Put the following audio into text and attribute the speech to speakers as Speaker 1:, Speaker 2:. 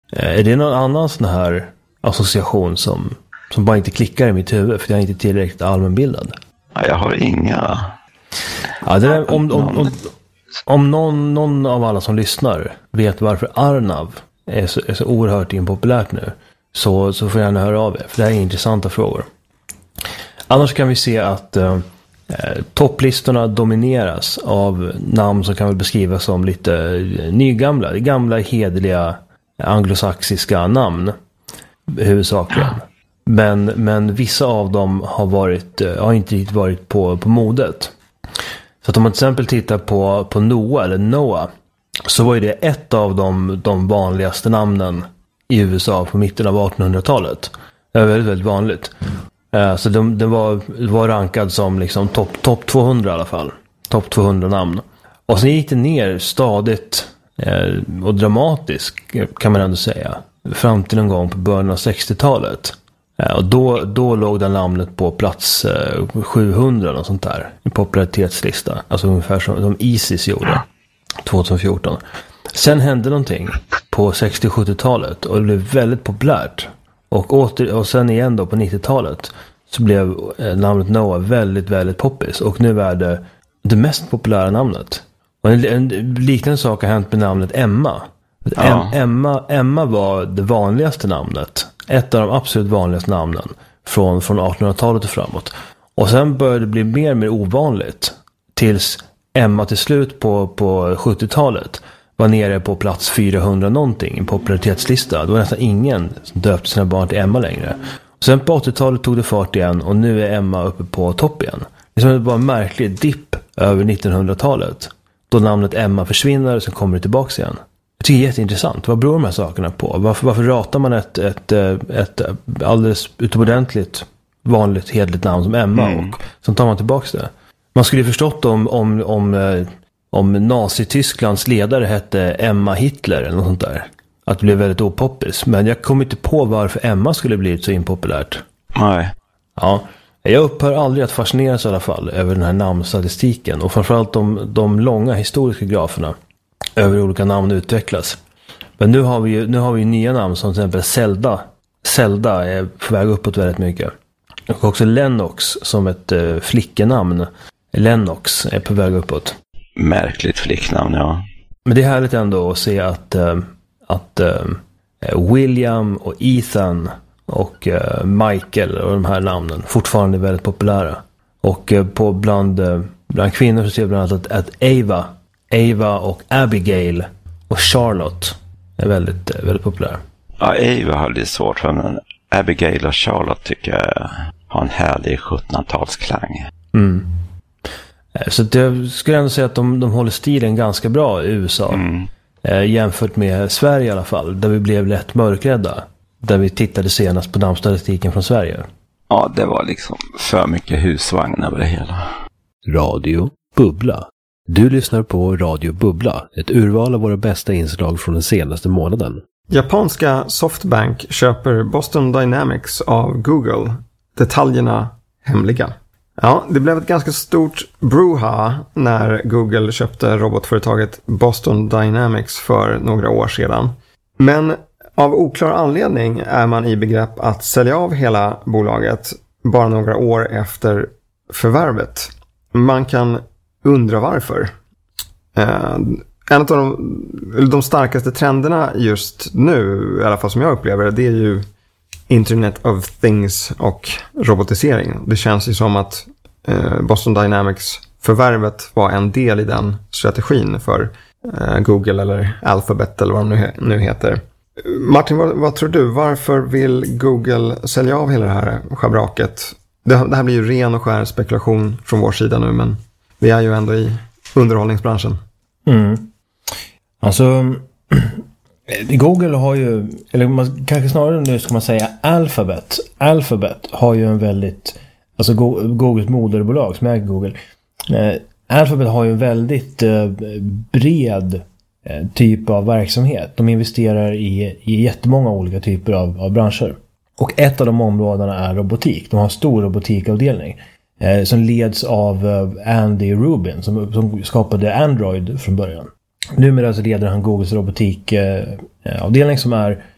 Speaker 1: Är det någon annan sån här association som bara inte klickar i mitt huvud för jag är inte tillräckligt allmänbildad?
Speaker 2: Ja, jag har inga.
Speaker 1: Ja, det där, om någon av alla som lyssnar vet varför Arnav är så oerhört impopulärt nu, så får jag gärna höra av er, för det här är intressanta frågor. Annars kan vi se att topplistorna domineras av namn som kan väl beskrivas som lite nygamla, gamla hederliga anglosaxiska namn huvudsakligen. Men vissa av dem har inte riktigt varit på modet. Så att om man till exempel tittar på Noah eller Noah, så var ju det ett av de vanligaste namnen i USA på mitten av 1800-talet. Det var väldigt, väldigt vanligt. Så den var rankad som liksom topp 200 i alla fall. Topp 200 namn. Och sen gick det ner stadigt och dramatiskt, kan man ändå säga, fram till en gång på början av 60-talet. Och då låg det namnet på plats 700 och sånt där i popularitetslista. Alltså ungefär som Isis gjorde 2014. Sen hände någonting på 60-70-talet och det blev väldigt populärt. Och sen igen då på 90-talet så blev namnet Noah väldigt, väldigt poppis. Och nu är det mest populära namnet. Och en liknande sak har hänt med namnet Emma. Ja. Emma var det vanligaste namnet. Ett av de absolut vanligaste namnen från 1800-talet och framåt. Och sen började det bli mer och mer ovanligt. Tills Emma till slut på 70-talet var nere på plats 400 någonting i popularitetslista. Det var nästan ingen som döpte sina barn till Emma längre. Och sen på 80-talet tog det fart igen och nu är Emma uppe på topp igen. Det är som bara en märklig dipp över 1900-talet. Då namnet Emma försvinner och sen kommer det tillbaka igen. Jag tycker det är jätteintressant. Vad beror de här sakerna på? Varför ratar man ett alldeles utomordentligt vanligt hedligt namn som Emma och så tar man tillbaka det? Man skulle ju förstått om Nazi-Tysklands ledare hette Emma Hitler eller något sånt där. Att det blev väldigt opoppis. Men jag kom inte på varför Emma skulle bli så impopulärt.
Speaker 2: Nej.
Speaker 1: Ja, jag upphör aldrig att fascineras i alla fall över den här namnstatistiken. Och framförallt de långa historiska graferna över olika namn utvecklas. Men nu har vi nya namn som till exempel Zelda. Zelda är på väg uppåt väldigt mycket. Och också Lennox som ett flickenamn. Lennox är på väg uppåt.
Speaker 2: Märkligt flicknamn, ja.
Speaker 1: Men det är härligt ändå att se att William och Ethan och Michael och de här namnen fortfarande är väldigt populära. Och bland kvinnor så ser vi bland annat att Ava och Abigail och Charlotte är väldigt, väldigt populära.
Speaker 2: Ja, Ava har lite svårt för, men Abigail och Charlotte tycker jag har en härlig 1700-talsklang.
Speaker 1: Mm. Så jag skulle ändå säga att de håller stilen ganska bra i USA. Jämfört med Sverige i alla fall, där vi blev lätt mörkrädda. Där vi tittade senast på namnstatistiken från Sverige.
Speaker 2: Ja, det var liksom för mycket husvagn över det hela.
Speaker 3: Radio Bubbla. Du lyssnar på Radio Bubbla, ett urval av våra bästa inslag från den senaste månaden.
Speaker 4: Japanska Softbank köper Boston Dynamics av Google. Detaljerna hemliga. Ja, det blev ett ganska stort brouhaha när Google köpte robotföretaget Boston Dynamics för några år sedan. Men av oklar anledning är man i begrepp att sälja av hela bolaget bara några år efter förvärvet. Man kan undra varför. En av de starkaste trenderna just nu, i alla fall som jag upplever det är ju Internet of Things och robotisering. Det känns ju som att Boston Dynamics förvärvet var en del i den strategin för Google eller Alphabet eller vad de nu heter. Martin, vad tror du? Varför vill Google sälja av hela det här schabraket? Det här blir ju ren och skär spekulation från vår sida nu, men vi är ju ändå i underhållningsbranschen.
Speaker 1: Alltså Google har ju, eller kanske snarare nu ska man säga Alphabet. Alphabet har ju en väldigt, alltså Googles moderbolag som äger Google. Alphabet har ju en väldigt bred typ av verksamhet. De investerar i jättemånga olika typer av branscher. Och ett av de områdena är robotik. De har en stor robotikavdelning som leds av Andy Rubin som skapade Android från början. Numera så leder han Googles robotikavdelning som är